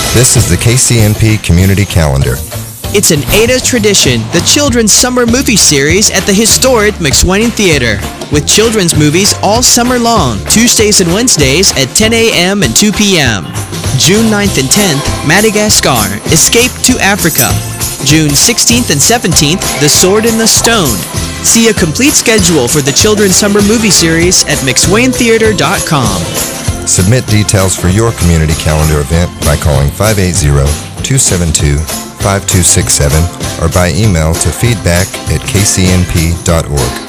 This is the KCNP Community Calendar. It's an ADA tradition, the Children's Summer Movie Series at the historic McSwain Theater, with children's movies all summer long, Tuesdays and Wednesdays at 10 a.m. and 2 p.m. June 9th and 10th, Madagascar, Escape to Africa. June 16th and 17th, The Sword in the Stone. See a complete schedule for the Children's Summer Movie Series at McSwainTheater.com. Submit details for your community calendar event by calling 580-272-5267 or by email to feedback@kcnp.org.